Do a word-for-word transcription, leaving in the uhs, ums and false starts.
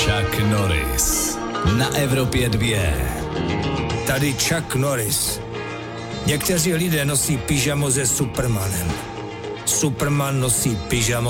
Chuck Norris na Evropě dvě. Tady Chuck Norris. Někteří lidé nosí pyžamo se Supermanem. Superman nosí pyžamo